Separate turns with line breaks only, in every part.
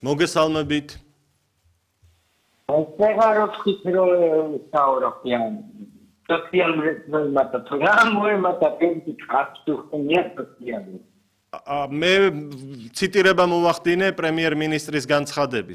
მოგესალმებით.
Segarovskis Sauropian, social
მე ციტირება მოვახდინე პრემიერ-მინისტრის განცხადების.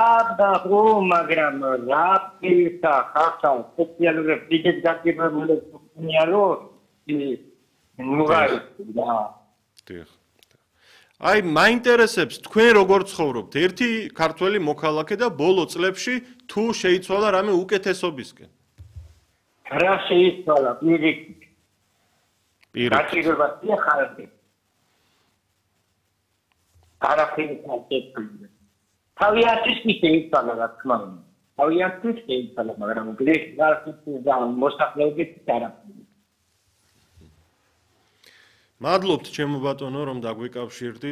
აი, მაინტერესებს თქვენ როგორ ცხოვრობთ? ერთი ქართველი მოქალაქე და ბოლო წლებში თუ შეიცვალა რამე უკეთესობისკენ?
რა შეიცვალა პირიქით? გაჭირებასია ხალხი. არაფერი ხალხი. თავიანთი შეიცვალა რა თქმა უნდა. თავიანთი შეიცვალა, მაგრამ გლეხი და მოსახლეობის არაფერი.
მადლობთ ჩემო ბატონო რომ დაგვიკავშირდით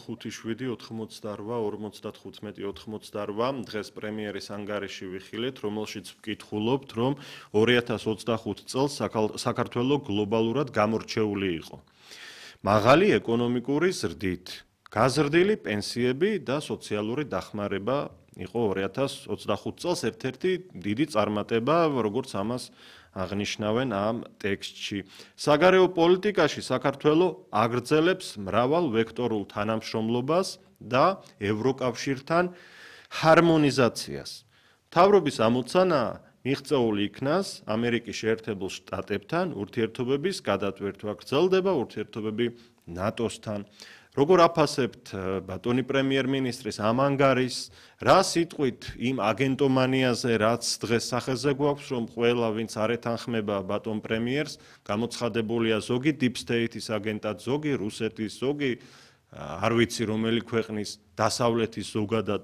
557-88-55-88 დღეს პრემიერის ანგარიში ვიხილეთ რომელშიც ვკითხულობთ რომ 2025 წელს საქართველო გლობალურად გამორჩეული იყო მაღალი ეკონომიკური ზრდით გაზრდილი პენსიები და სოციალური დახმარება იყო 2025 წელს ერთ-ერთი დიდი წარმატება როგორც ამას აღნიშნავენ ამ ტექსტში. საგარეო პოლიტიკაში საქართველო აგრძელებს მრავალ ვექტორულ თანამშრომლობას და ევროკავშირთან ჰარმონიზაციას. მთავრობის ამოცანაა მიღწეული იქნას ამერიკის შეერთებულ შტატებთან ურთიერთობების გადატვირთვა გრძელდება ურთიერთობები ნატოსთან. როგორ აფასებთ ბატონი პრემიერ-მინისტრის ამ ანგარიშს, რა სიტყვით იმ აგენტომანიაზე, რაც დღეს სახეზე გვაქვს, რომ ყველა ვინც არ ეთანხმება ბატონ პრემიერს, გამოცხადებულია ზოგი Deep State-ის აგენტად, ზოგი რუსეთის, ზოგი არ ვიცი რომელი ქვეყნის დასავლეთის ზოგადად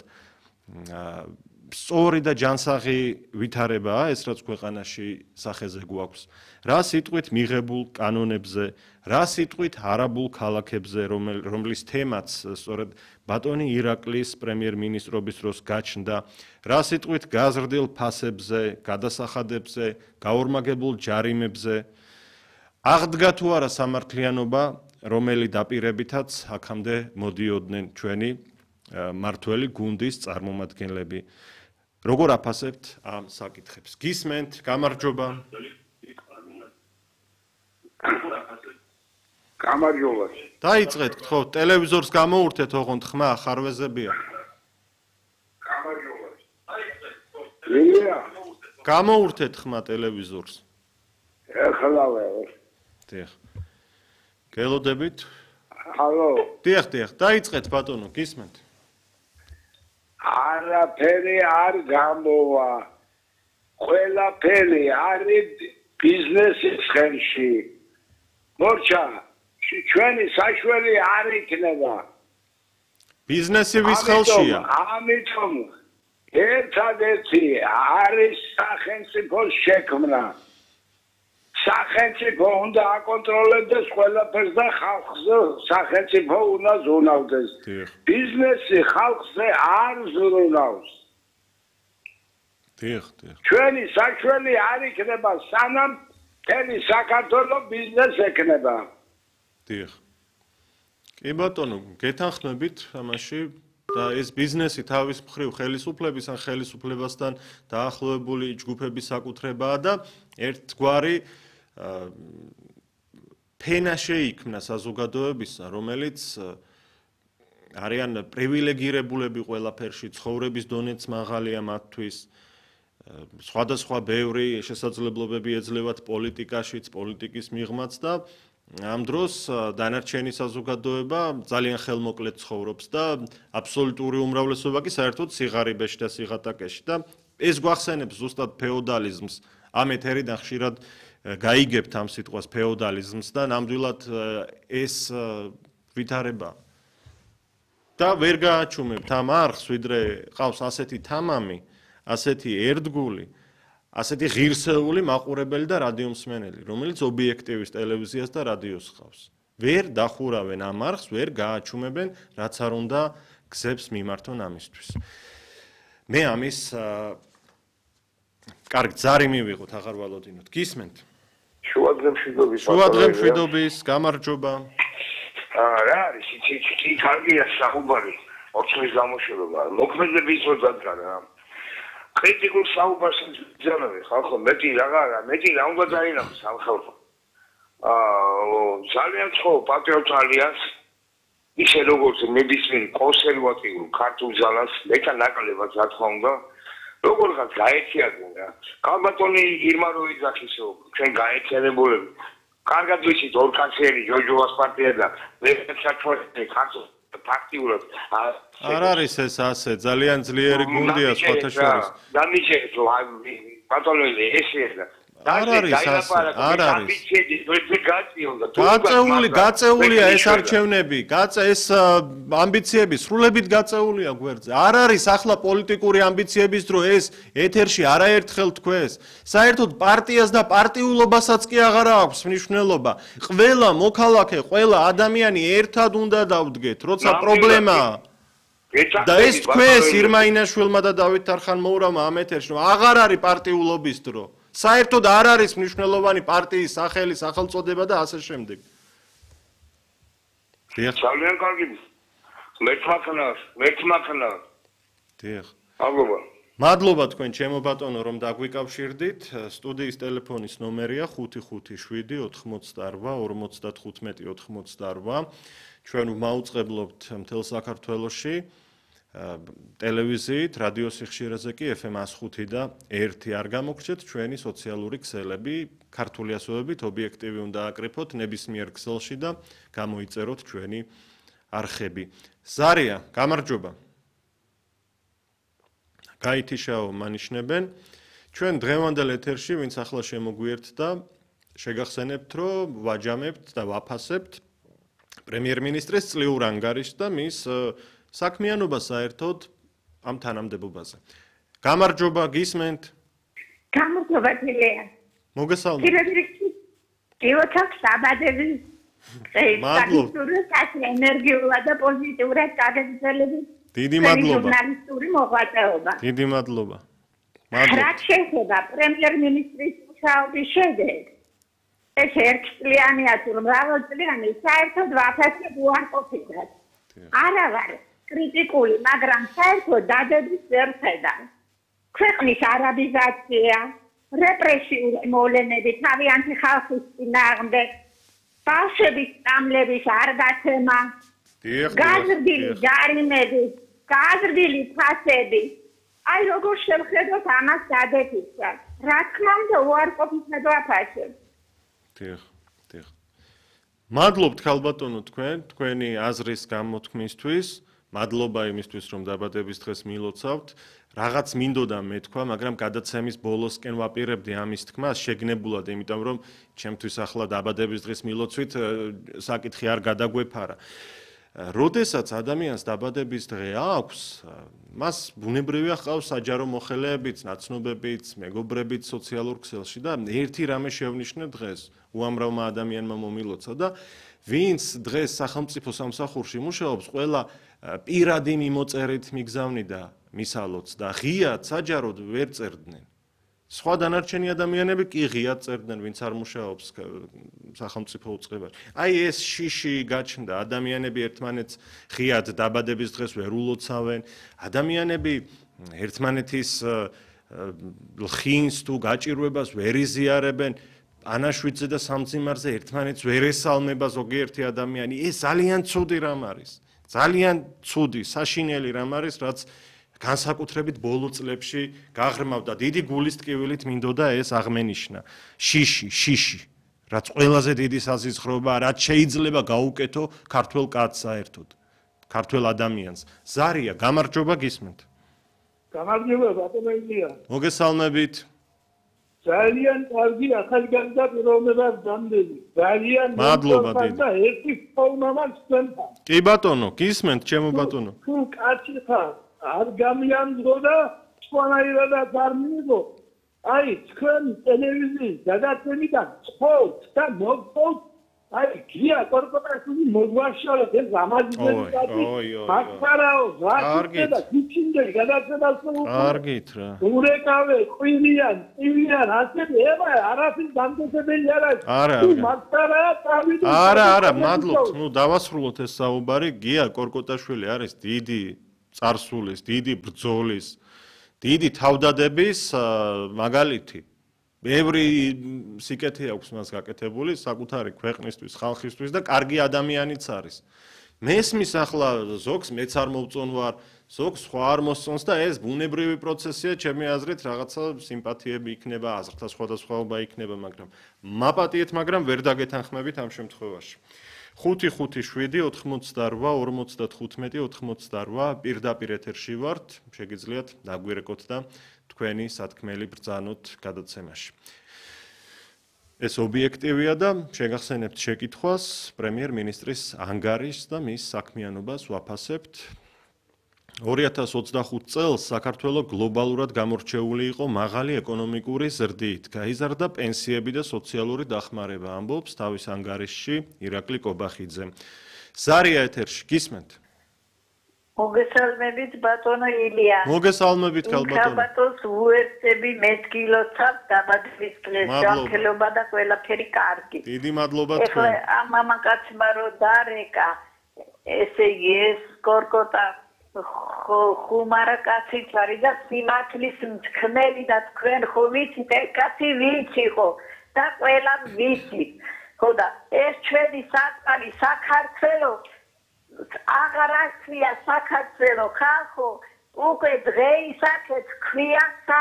სწორი და ჯანსაღი ვითარებაა ეს რაც ქვეყანაში სახეზე გვაქვს. რა სიტყვით მიღებულ კანონებზე, რა სიტყვით არაბულ ქალაქებზე, რომლის თემაც სწორედ ბატონი ირაკლის პრემიერ-მინისტრობის დროს გაჩნდა, რა სიტყვით გაზრდილ ფასებზე, გადასახადებზე, გაორმაგებულ ჯარიმებზე, აღდგა თუ არა სამართლიანობა, რომელი დაპირებითაც აქამდე მოდიოდნენ ჩვენი მართველი გუნდის წარმომადგენლები. როგორ აფასებთ ამ საკითხებს? გისმენთ, გამარჯობა.
გამარჯობა.
დაიწყეთ, ხო, ტელევიზორს გამოურთეთ, ოღონდ ხმა ხარვეზებია.
გამარჯობა. დაიწყეთ, ხო. ილია.
გამოურთეთ ხმა ტელევიზორს.
ეხლავე.
დიახ. გელოდებით?
ჰალო.
დიახ, დაიწყეთ ბატონო, გისმენთ.
არაფერი არ გამოვა. ყველაფერი არის ბიზნესის ხელში. მორჩა, ჩვენი საშველი არ იქნება.
ბიზნესი ვის ხელშია?
ამიტომ ერთადერთი არის სახელმწიფოს შექმნა. სახელმწიფო უნდა აკონტროლებს ყველაფერს და ხალხზე სახელმწიფო უნდა ზრუნავდეს. ბიზნესი ხალხზე არ ზრუნავს. ჩვენი საშველი არ იქნება სანამ მთელი საქართველო ბიზნეს ექნება.
დიახ. კი ბატონო, გეთანხმებით ამაში და ეს ბიზნესი თავის მხრივ ხელისუფლების ან ხელისუფლებასთან დაახლოებული ჯგუფების საკუთრებაა და ერთგვარი ფენა შეიქმნა საზოგადოებისა, რომელიც არიან პრივილეგირებულები ყველაფერში, ცხოვრების დონეც მაღალია მათთვის, სხვადასხვა ბევრი შესაძლებლობები ეძლევათ პოლიტიკაშიც, პოლიტიკის მიღმაც და ამ დროს დანარჩენი საზოგადოება ძალიან ხელმოკლედ ცხოვრობს და აბსოლუტური უმრავლესობა კი საერთოდ სიღარიბეში და სიღატაკეში და ეს გვახსენებს ზუსტად ფეოდალიზმს. ამ ეთერიდან ხშირად გაიგებთ ამ სიტყვას ფეოდალიზმს და ნამდვილად ეს ვითარება და ვერ გააჩუმებთ ამ არხს, ვიდრე ყავს ასეთი თამამი, ასეთი ერთგული, ასეთი ღირსეული მაყურებელი და რადიომსმენელი, რომელიც ობიექტივის ტელევიზიას და რადიოს ხავს. ვერ დახურავენ ამ არხს, ვერ გააჩუმებენ, რაც არ უნდა გზებს მიმართონ ამისთვის. მე ამის კარგი ზარი მივიღოთ, აღარ ვალოდინოთ. გისმენთ?
შუადღემშვიდობის,
გამარჯობა.
რა არის, იცი, კარგია საუბარი. ოცხის გამოშვება. მოქმედების როდადღა რა. კრიტიკულ საუბარს ძანავი ხალხო მეტი რა უნდა დაინახოს ხალხო. ძალიან ხო პატრიოტ ალიანს ისე როგორც ნებისმიერ კონსერვატიულ ქართულ ძალას მეთან ნაკლებად რა თქმა უნდა როგორღაც გაერთიანდნენ რა. კალბატონი ირმაროვის ძახისო ჩვენ გაერთიანებულები. კარგად ვიცით ორკანცერი ჯოჯოას პარტია და ვერცაჩვენე ქართულ ფაქტიურად
არ არის ეს ასე ძალიან ძლიერი გუნდია სხვათა შორის.
დამიჩენს რომ ბატონელი ესეა
არ არის ასე, არ არის. გაწეულია ეს არჩევნები, ეს ამბიციები სრულებით გაწეულია გვერდზე. არ არის ახლა პოლიტიკური ამბიციების დრო ეს ეთერში არაერთხელ თქვეს. საერთოდ პარტიას და პარტიულობასაც კი აღარ აქვს მნიშვნელობა. ყველა მოქალაქე, ყველა ადამიანი ერთად უნდა დავდგეთ, როცა პრობლემაა. და ეს თქვეს ირმაინაშვილმა და დავით არხანმოურავმა ამ ეთერში, რომ აღარ არის პარტიულობის დრო. საერთოდ არ არის მნიშვნელოვანი პარტიის სახელი, სახელწოდება და ასე შემდეგ.
ძალიან კარგი. მეთმაქნა.
დიახ.
მადლობა
თქვენ ჩემო ბატონო რომ დაგვიკავშირდით. სტუდიის ტელეფონის ნომერია 557 88 55 88. ჩვენ ვმაუწყებლობთ მთელ საქართველოში. ტელევიზიით, რადიო სიხშირეზე კი FM 105 და 1 არ გამოგრჩეთ ჩვენი სოციალური ქსელები, ქართული ასოებით ობიექტივი უნდა აკრიფოთ ნებისმიერ ქსელში და გამოიწეროთ ჩვენი არხები. ზარია, გამარჯობა. გაითიშაო მანიშნებენ. ჩვენ დღევანდელ ეთერში, ვინც ახლა შემოგვიერთდა, შეგახსენებთ, რომ ვაჯამებთ და ვაფასებთ პრემიერ-მინისტრის წლიურ ანგარიშს და მის საქმიანობა საერთოდ ამ თანამდებობაზე. გამარჯობა, გისმენთ?
გამარჯობა, თილია.
მოგესალმებით.
გიოთაკ საბადების საკითხური ენერგიულად და პოზიტიურად გაგრძელებით.
დიდი მადლობა.
ჟურნალისტური მოღვაწეობა.
დიდი მადლობა.
რაც შეეხება პრემიერ-მინისტრის მუშაობის შედეგს, ეს ერთწლიანია თუ მრავალწლიანი, საერთოდ ვაფასებ უარყოფითად. არა ვარ კრიტიკული, მაგრამ საერთოდ დადების ვერ ხედავ. ქვეყნის არაბიზაცია, რეპრესიული მოვლენები თავიანთი ხალხის წინააღმდეგ, ბავშვების წამლების არ გაცემა, გაზრდილი ჯარიმები, გაზრდილი ფასები. აი როგორ შევხედოთ ამას დადებისას. რა თქმა უნდა, უარყოფითად ვაფასებ.
დიახ. მადლობთ ქალბატონო თქვენი აზრის გამოთქმისთვის. მადლობა იმისთვის, რომ დაბადების დღეს მილოცავთ. რაღაც მინდოდა მეთქვა, მაგრამ გადაცემის ბოლოსკენ ვაპირებდი ამის თქმას შეგნებულად, იმიტომ რომ ჩემთვის ახლა დაბადების დღის მილოცვით საკითხი არ გადაგვეფარა. როდესაც ადამიანს დაბადების დღე აქვს, მას ბუნებრივია ჰყავს საჯარო მოხელეებიც, ნაცნობებიც, მეგობრებიც სოციალურ ქსელში და ერთი რამე შევნიშნე დღეს, უამრავმა ადამიანმა მომილოცა და ვინც დღეს სახელმწიფო სამსახურში მუშაობს, ყველა პირადი მიმოწერით მიგზავნიდა მისალოც და ღიად საჯაროდ ვერ წერდნენ. სხვა დანარჩენი ადამიანები კი ღიად წერდნენ, ვინც არ მუშაობს სახელმწიფო უწყებაში. აი ეს შიში გაჩნდა, ადამიანები ერთმანეთს ღიად დაბადების დღეს ვერ ულოცავენ, ადამიანები ერთმანეთის ლხინს თუ გაჭირვებას ვერ იზიარებენ, ანაშვიდზე და სამძიმარზე ერთმანეთს ვერ ესალმება ზოგიერთი ადამიანი. ეს ძალიან ცუდი რამ არის. ძალიან ცუდი, საშინელი რამ არის, რაც განსაკუთრებით ბოლო წლებში გაღრმავდა. დიდი გულის ტკივილით მინდოდა ეს აღმენიშნა. შიში, რაც ყველაზე დიდი საზიზხროება, რაც შეიძლება გაუკეთო ქართველ კაცს საერთოდ, ქართველ ადამიანს. ზარია, გამარჯობა, გისმენთ?
გამარჯობა, ბატონელია.
მოგესალმებით.
ძალიან კარგი ახალგაზრდა პიროვნებას გამდები. ძალიან
მადლობა დიდი.
და ერთი ფორმამაც თქვენთან.
კი ბატონო, გისმენთ, ჩემო ბატონო.
თუ კაცი ხარ, არ გამიანდრო და სხვანაირადაც არ მიიღო. აი, თქვენი ტელევიზიის გადაცემიდან ცხოვრთ და მოგწონთ აი გია კორპორაციული მოგვაშალეთ ეს ამაზი მაგარაო ზაკეთე და ქიჩინდე გადაცემას
კარგით რა
ურეკავე ყვირიან წივიან ასეთი ება არაფრის დამტკიცებელი არ არის მაგარა წავიდე
არა მადლობთ ნუ დავასრულოთ ეს საუბარი გია კორკოტაშვილი არის დიდი წარსულის დიდი ბრძოლის დიდი თავდადების მაგალითი ბევრი სიკეთე აქვს მას გაკეთებული საკუთარი ქვეყნისთვის, ხალხისთვის და კარგი ადამიანიც არის. მესმის ახლა ზოგს მეც არ მოვწონ ვარ, ზოგს სხვა არ მოსწონს და ეს ბუნებრივი პროცესია, ჩემი აზრით, რაღაცა სიმპათიები იქნება, აზრთა სხვადასხვაობა იქნება, მაგრამ მაპატიეთ, მაგრამ ვერ დაგეთანხმებით ამ შემთხვევაში. 5-5-7-88 55-88 პირდაპირ ეთერში ვართ, შეგიძლიათ დაგვირეკოთ და თქვენი სათქმელი ბრძანოთ გადაცემაში. ეს ობიექტივია და შეგახსენებთ შეკითხვას პრემიერ-მინისტრის ანგარიშს და მის საქმიანობას ვაფასებთ. 2025 წელს საქართველო გლობალურად გამორჩეული იყო მაღალი ეკონომიკური ზრდით, გაიზარდა პენსიები და სოციალური დახმარება, ამბობს თავის ანგარიშში ირაკლი კობახიძე. ზარია ეთერში, გისმენთ?
მოგესალმებით ბატონო ილია.
მოგესალმებით ქალბატონო.
ქალბატონს უერთები მეტკილოცად დაბადების დღეს ჯანმრთელობა და ყველაფერი კარგი.
დიდი მადლობა თქვენ.
ეხლა ამ მამაკაცმა რო დარეკა ესე იგი ეს კორკოტა ხუმარა კაციც არის და სიმართლის მწქმელი და თქვენ ხო ვიცით ეს კაცი ვინც იყო და ყველა ვიცით. ხო და ეს ჩვენი საწყალი საქართველო აღარ ახსია საქართველო ხალხო უკვე დღეისათვის ქვია